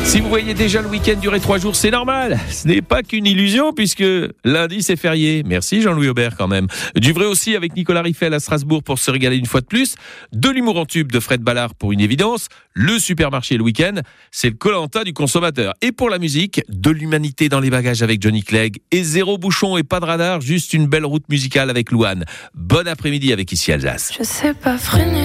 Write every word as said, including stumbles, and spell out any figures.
Si vous voyez déjà le week-end durer trois jours, c'est normal. Ce n'est pas qu'une illusion puisque lundi c'est férié. Merci Jean-Louis Aubert quand même. Du vrai aussi avec Nicolas Riffel à Strasbourg pour se régaler une fois de plus. De l'humour en tube de Fred Ballard pour une évidence. Le supermarché le week-end, c'est le Koh-Lanta du consommateur. Et pour la musique, de l'humanité dans les bagages avec Johnny Clegg. Et zéro bouchon et pas de radar, juste une belle route musicale avec Louane. Bon après-midi avec Ici Alsace. Je sais pas freiner.